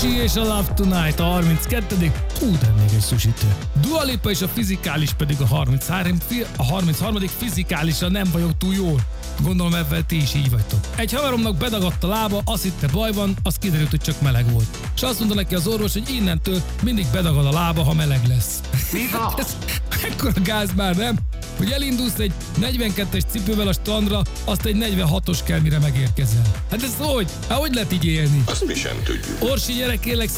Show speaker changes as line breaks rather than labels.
Sushi és a Love Tonight a 32. Hú, de még egy susitő. Dua Lipa és a Fizikális pedig a 33. A 33. Fizikálisan nem vagyok túl jól. Gondolom ebben ti is így vagytok. Egy haveromnak bedagadt a lába, azt hitte baj van, az kiderült, hogy csak meleg volt. És azt mondta neki az orvos, hogy innentől mindig bedagad a lába, ha meleg lesz.
Mi van?
Ez ekkora gáz már nem? Hogy elindulsz egy 42-es cipővel a strandra, azt egy 46-os kell, mire megérkezel. Hát ez hogy? Hát hogy lehet így élni?
Azt mi sem tudjuk.
Orsi, gyere kérlek